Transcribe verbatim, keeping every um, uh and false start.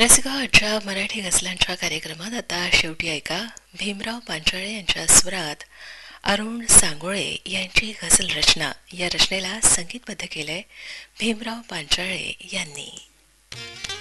रसिका आजच्या मराठी गझलांच्या कार्यक्रमात आता शेवटी ऐका भीमराव पांचाळे यांच्या स्वरात अरुण सांगोळे यांची गझल रचना. या रचनेला संगीतबद्ध केलंय भीमराव पांचाळे यांनी.